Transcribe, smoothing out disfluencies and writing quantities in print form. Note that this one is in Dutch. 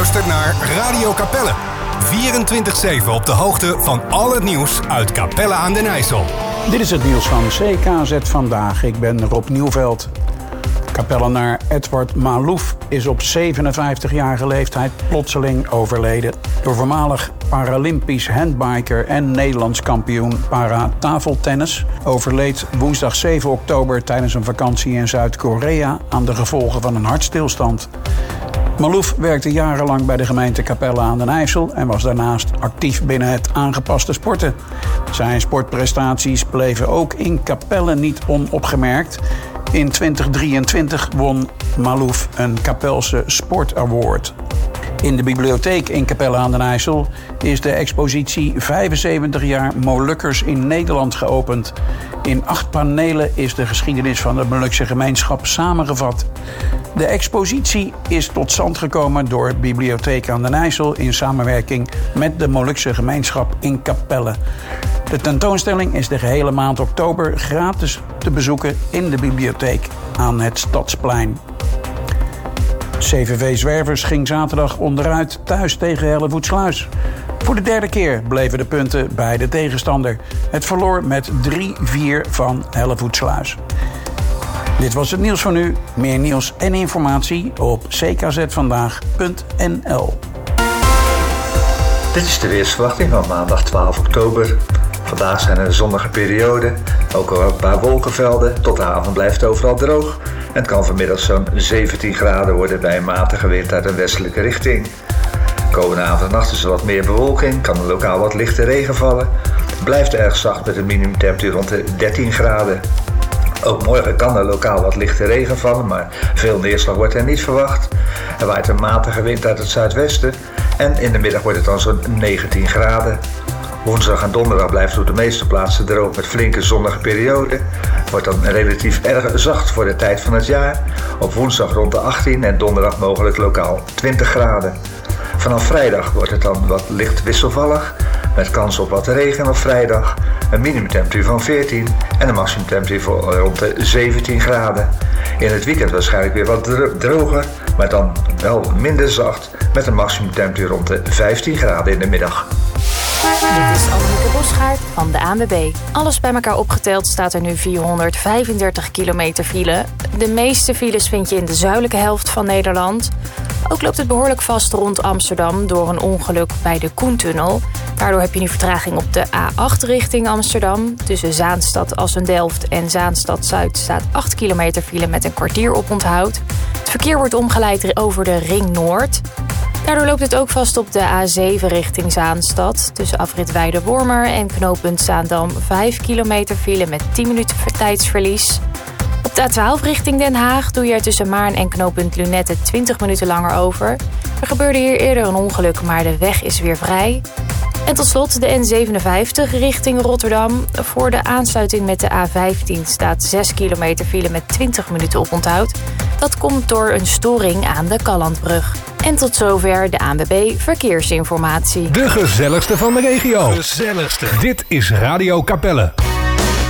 luistert naar Radio Capelle. 24/7 op de hoogte van al het nieuws uit Capelle aan den IJssel. Dit is het nieuws van CKZ Vandaag. Ik ben Rob Nieuwveld. Capellenaar Edward Malouf is op 57-jarige leeftijd plotseling overleden. De voormalig Paralympisch handbiker en Nederlands kampioen para-tafeltennis overleed woensdag 7 oktober tijdens een vakantie in Zuid-Korea aan de gevolgen van een hartstilstand. Malouf werkte jarenlang bij de gemeente Capelle aan den IJssel en was daarnaast actief binnen het aangepaste sporten. Zijn sportprestaties bleven ook in Capelle niet onopgemerkt. In 2023 won Malouf een Capelse Sport Award. In de bibliotheek in Capelle aan den IJssel is de expositie 75 jaar Molukkers in Nederland geopend. In 8 panelen is de geschiedenis van de Molukse gemeenschap samengevat. De expositie is tot stand gekomen door Bibliotheek aan den IJssel in samenwerking met de Molukse gemeenschap in Capelle. De tentoonstelling is de gehele maand oktober gratis te bezoeken in de bibliotheek aan het Stadsplein. CVV Zwervers ging zaterdag onderuit thuis tegen Hellevoetsluis. Voor de 3e keer bleven de punten bij de tegenstander. Het verloor met 3-4 van Hellevoetsluis. Dit was het nieuws van nu. Meer nieuws en informatie op ckzvandaag.nl. Dit is de weersverwachting van maandag 12 oktober. Vandaag zijn er zonnige perioden, ook al een paar wolkenvelden. Tot de avond blijft het overal droog. En het kan vanmiddag zo'n 17 graden worden bij een matige wind uit een westelijke richting. Komende avond en nacht is er wat meer bewolking, kan er lokaal wat lichte regen vallen. Het blijft erg zacht met een minimumtemperatuur rond de 13 graden. Ook morgen kan er lokaal wat lichte regen vallen, maar veel neerslag wordt er niet verwacht. Er waait een matige wind uit het zuidwesten en in de middag wordt het dan zo'n 19 graden. Woensdag en donderdag blijft het op de meeste plaatsen droog met flinke zonnige perioden. Het wordt dan relatief erg zacht voor de tijd van het jaar. Op woensdag rond de 18 en donderdag mogelijk lokaal 20 graden. Vanaf vrijdag wordt het dan wat licht wisselvallig, met kans op wat regen op vrijdag. Een minimumtemperatuur van 14 en een maximumtemperatuur van rond de 17 graden. In het weekend waarschijnlijk weer wat droger, maar dan wel minder zacht, met een maximumtemperatuur rond de 15 graden in de middag. Dit is Annemieke Bosgaard van de ANWB. Alles bij elkaar opgeteld staat er nu 435 kilometer file. De meeste files vind je in de zuidelijke helft van Nederland. Ook loopt het behoorlijk vast rond Amsterdam door een ongeluk bij de Koentunnel. Daardoor heb je nu vertraging op de A8 richting Amsterdam. Tussen Zaanstad, Assendelft en Zaanstad Zuid staat 8 kilometer file met een kwartier oponthoud. Het verkeer wordt omgeleid over de Ring Noord. Daardoor loopt het ook vast op de A7 richting Zaanstad. Tussen afrit Weidewormer en knooppunt Zaandam 5 kilometer file met 10 minuten tijdsverlies. Op de A12 richting Den Haag doe je er tussen Maarn en knooppunt Lunette 20 minuten langer over. Er gebeurde hier eerder een ongeluk, maar de weg is weer vrij. En tot slot de N57 richting Rotterdam. Voor de aansluiting met de A15 staat 6 kilometer file met 20 minuten oponthoud. Dat komt door een storing aan de Kallandbrug. En tot zover de ANWB Verkeersinformatie. De gezelligste van de regio. Gezelligste. Dit is Radio Capelle.